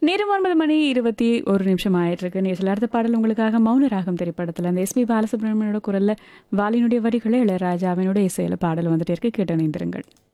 நேரம் 9:21 ஆயிட்டிருக்கு. நேசில் அடுத்த பாடல் உங்களுக்காக மௌன ராகம் திரைப்படத்தில் அந்த எஸ்பி பாலசுப்ரமணியோட குரல்ல வாலினுடைய வரிகளை இளையராஜாவினுடைய இசையில பாடல் வந்துட்டே இருக்கு. கேட்டு இணைந்திருங்கள்.